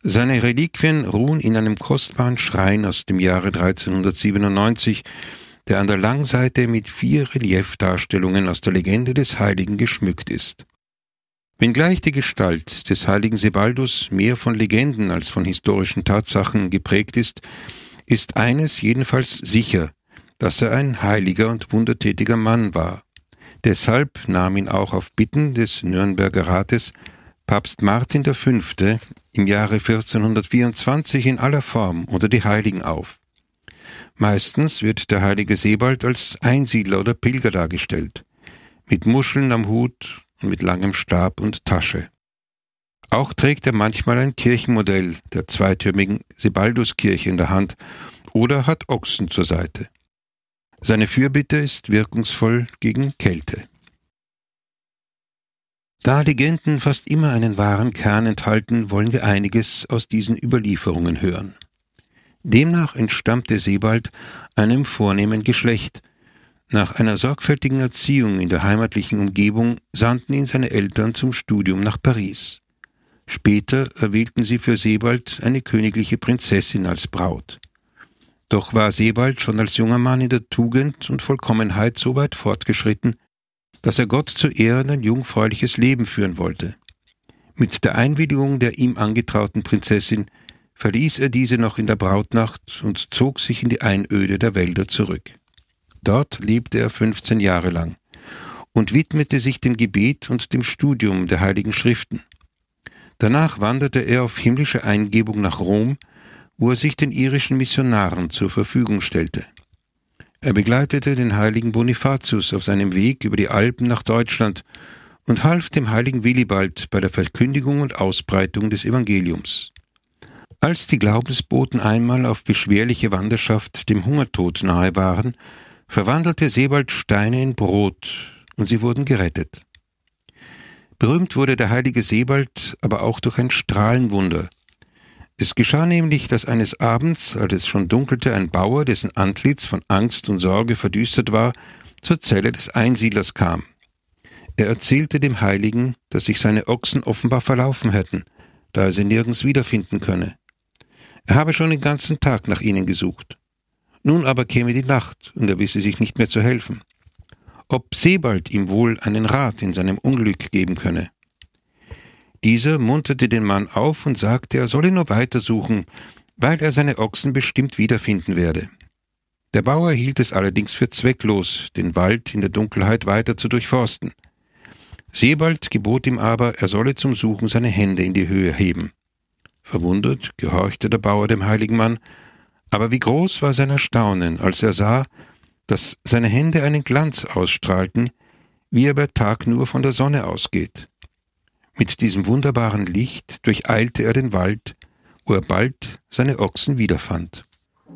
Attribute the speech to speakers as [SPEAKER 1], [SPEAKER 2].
[SPEAKER 1] Seine Reliquien ruhen in einem kostbaren Schrein aus dem Jahre 1397, der an der Langseite mit 4 Reliefdarstellungen aus der Legende des Heiligen geschmückt ist. Wenngleich die Gestalt des heiligen Sebaldus mehr von Legenden als von historischen Tatsachen geprägt ist, ist eines jedenfalls sicher, dass er ein heiliger und wundertätiger Mann war. Deshalb nahm ihn auch auf Bitten des Nürnberger Rates Papst Martin V. im Jahre 1424 in aller Form unter die Heiligen auf. Meistens wird der heilige Sebald als Einsiedler oder Pilger dargestellt, mit Muscheln am Hut und mit langem Stab und Tasche. Auch trägt er manchmal ein Kirchenmodell der zweitürmigen Sebalduskirche in der Hand oder hat Ochsen zur Seite. Seine Fürbitte ist wirkungsvoll gegen Kälte. Da Legenden fast immer einen wahren Kern enthalten, wollen wir einiges aus diesen Überlieferungen hören. Demnach entstammte Sebald einem vornehmen Geschlecht. Nach einer sorgfältigen Erziehung in der heimatlichen Umgebung sandten ihn seine Eltern zum Studium nach Paris. Später erwählten sie für Sebald eine königliche Prinzessin als Braut. Doch war Sebald schon als junger Mann in der Tugend und Vollkommenheit so weit fortgeschritten, dass er Gott zu Ehren ein jungfräuliches Leben führen wollte. Mit der Einwilligung der ihm angetrauten Prinzessin verließ er diese noch in der Brautnacht und zog sich in die Einöde der Wälder zurück. Dort lebte er 15 Jahre lang und widmete sich dem Gebet und dem Studium der Heiligen Schriften. Danach wanderte er auf himmlische Eingebung nach Rom, wo er sich den irischen Missionaren zur Verfügung stellte. Er begleitete den heiligen Bonifatius auf seinem Weg über die Alpen nach Deutschland und half dem heiligen Willibald bei der Verkündigung und Ausbreitung des Evangeliums. Als die Glaubensboten einmal auf beschwerliche Wanderschaft dem Hungertod nahe waren, verwandelte Sebald Steine in Brot und sie wurden gerettet. Berühmt wurde der heilige Sebald aber auch durch ein Strahlenwunder. Es geschah nämlich, dass eines Abends, als es schon dunkelte, ein Bauer, dessen Antlitz von Angst und Sorge verdüstert war, zur Zelle des Einsiedlers kam. Er erzählte dem Heiligen, dass sich seine Ochsen offenbar verlaufen hätten, da er sie nirgends wiederfinden könne. Er habe schon den ganzen Tag nach ihnen gesucht. Nun aber käme die Nacht, und er wisse sich nicht mehr zu helfen. Ob Sebald ihm wohl einen Rat in seinem Unglück geben könne. Dieser munterte den Mann auf und sagte, er solle nur weitersuchen, weil er seine Ochsen bestimmt wiederfinden werde. Der Bauer hielt es allerdings für zwecklos, den Wald in der Dunkelheit weiter zu durchforsten. Sebald gebot ihm aber, er solle zum Suchen seine Hände in die Höhe heben. Verwundert gehorchte der Bauer dem heiligen Mann, aber wie groß war sein Erstaunen, als er sah, dass seine Hände einen Glanz ausstrahlten, wie er bei Tag nur von der Sonne ausgeht. Mit diesem wunderbaren Licht durcheilte er den Wald, wo er bald seine Ochsen wiederfand.